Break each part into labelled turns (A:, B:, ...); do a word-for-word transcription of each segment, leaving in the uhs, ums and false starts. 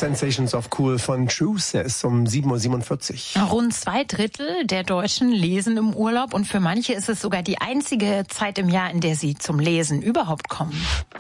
A: Sensations of Cool von Truth. Er ist um sieben Uhr siebenundvierzig.
B: Rund zwei Drittel der Deutschen lesen im Urlaub und für manche ist es sogar die einzige Zeit im Jahr, in der sie zum Lesen überhaupt kommen.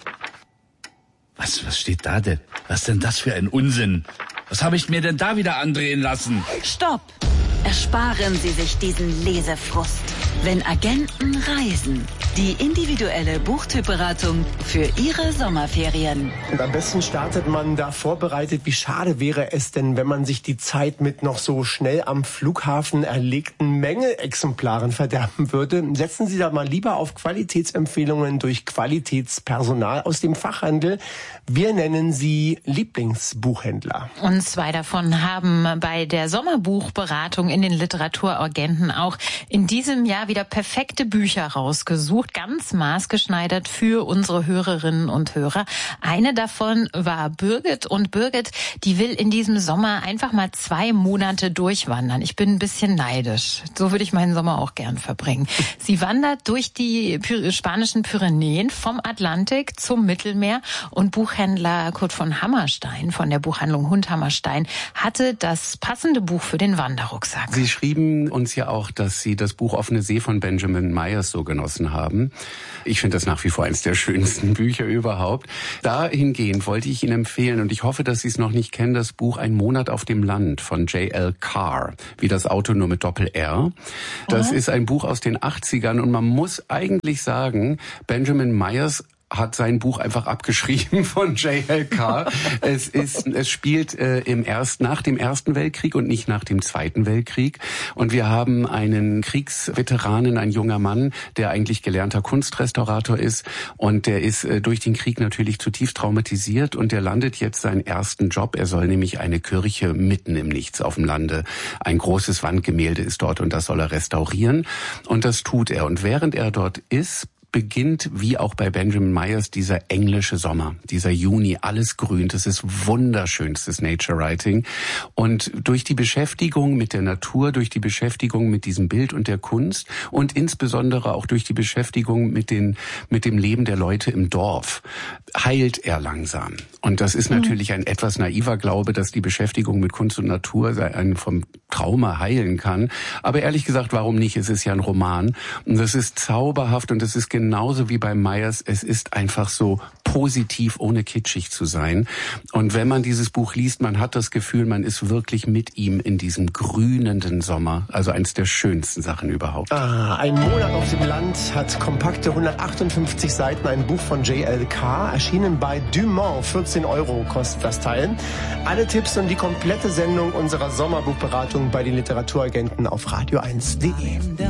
C: Was, was steht da denn? Was denn das für ein Unsinn? Was habe ich mir denn da wieder andrehen lassen?
D: Stopp! Ersparen Sie sich diesen Lesefrust. Wenn Agenten reisen. Die individuelle Buchtypberatung für Ihre Sommerferien.
A: Und am besten startet man da vorbereitet. Wie schade wäre es denn, wenn man sich die Zeit mit noch so schnell am Flughafen erlegten Mängelexemplaren verderben würde. Setzen Sie da mal lieber auf Qualitätsempfehlungen durch Qualitätspersonal aus dem Fachhandel. Wir nennen sie Lieblingsbuchhändler.
B: Und zwei davon haben bei der Sommerbuchberatung in den Literaturagenten auch in diesem Jahr wieder perfekte Bücher rausgesucht, ganz maßgeschneidert für unsere Hörerinnen und Hörer. Eine davon war Birgit und Birgit, die will in diesem Sommer einfach mal zwei Monate durchwandern. Ich bin ein bisschen neidisch. So würde ich meinen Sommer auch gern verbringen. Sie wandert durch die Py- spanischen Pyrenäen vom Atlantik zum Mittelmeer und Buchhändler Kurt von Hammerstein von der Buchhandlung Hund Hammerstein hatte das passende Buch für den Wanderrucksack.
E: Sie schrieben uns ja auch, dass Sie das Buch Offene See von Benjamin Myers so genossen haben. Ich finde das nach wie vor eines der schönsten Bücher überhaupt. Dahingehend wollte ich Ihnen empfehlen, und ich hoffe, dass Sie es noch nicht kennen, das Buch Ein Monat auf dem Land von J L Carr, wie das Auto nur mit Doppel-R. Das oh. ist ein Buch aus den achtzigern und man muss eigentlich sagen, Benjamin Myers hat sein Buch einfach abgeschrieben von J L Carr. es ist, es spielt äh, im erst nach dem Ersten Weltkrieg und nicht nach dem Zweiten Weltkrieg. Und wir haben einen Kriegsveteranen, ein junger Mann, der eigentlich gelernter Kunstrestaurator ist. Und der ist äh, durch den Krieg natürlich zutiefst traumatisiert. Und der landet jetzt seinen ersten Job. Er soll nämlich eine Kirche mitten im Nichts auf dem Lande. Ein großes Wandgemälde ist dort und das soll er restaurieren. Und das tut er. Und während er dort ist, beginnt, wie auch bei Benjamin Myers, dieser englische Sommer, dieser Juni, alles grün. Das ist wunderschönstes Nature Writing. Und durch die Beschäftigung mit der Natur, durch die Beschäftigung mit diesem Bild und der Kunst und insbesondere auch durch die Beschäftigung mit den, mit dem Leben der Leute im Dorf, heilt er langsam. Und das ist natürlich ein etwas naiver Glaube, dass die Beschäftigung mit Kunst und Natur einen vom Trauma heilen kann. Aber ehrlich gesagt, warum nicht? Es ist ja ein Roman. Und das ist zauberhaft und es ist genauso wie bei Myers. Es ist einfach so positiv, ohne kitschig zu sein. Und wenn man dieses Buch liest, man hat das Gefühl, man ist wirklich mit ihm in diesem grünenden Sommer. Also eines der schönsten Sachen überhaupt.
A: Ah, Ein Monat auf dem Land hat kompakte hundertachtundfünfzig Seiten, ein Buch von J L Carr, erschienen bei Dumont. vierzehn Euro kostet das Teil. Alle Tipps und die komplette Sendung unserer Sommerbuchberatung bei den Literaturagenten auf radio eins punkt de.